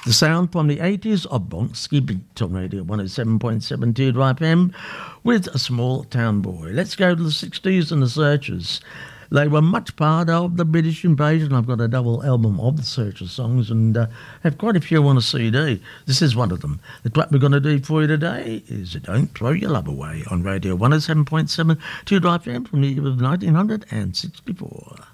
The sound from the 80s of Bronski Beat on Radio 107.7 Teardrop FM with A Small Town Boy. Let's go to the 60s and the Searchers. They were much part of the British invasion. I've got a double album of the Searchers songs and have quite a few on a CD. This is one of them. The track we're going to do for you today is Don't Throw Your Love Away on Radio 107.7 Teardrop FM from the year of 1964.